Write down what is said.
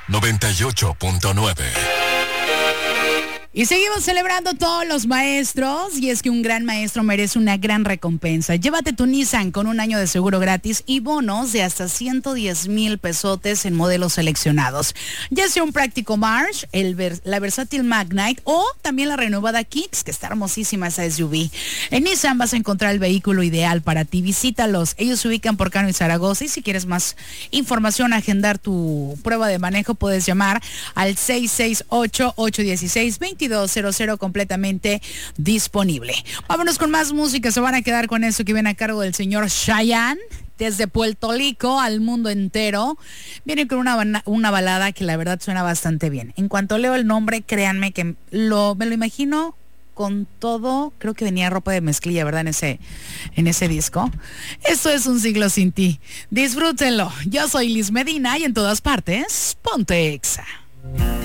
98.9. Y seguimos celebrando todos los maestros, y es que un gran maestro merece una gran recompensa. Llévate tu Nissan con un año de seguro gratis y bonos de hasta 110,000 pesotes en modelos seleccionados. Ya sea un práctico March, la versátil Magnite o también la renovada Kicks, que está hermosísima esa SUV. En Nissan vas a encontrar el vehículo ideal para ti. Visítalos. Ellos se ubican por Cano y Zaragoza, y si quieres más información, agendar tu prueba de manejo, puedes llamar al 668-816-2200, completamente disponible. Vámonos con más música. Se van a quedar con eso que viene a cargo del señor Chayanne. Desde Puerto Rico al mundo entero. Viene con una balada que la verdad suena bastante bien. En cuanto leo el nombre, créanme que me lo imagino con todo. Creo que venía ropa de mezclilla, ¿verdad? En ese disco. Esto es Un Siglo Sin Ti. Disfrútenlo. Yo soy Liz Medina y en todas partes, ponte Exa.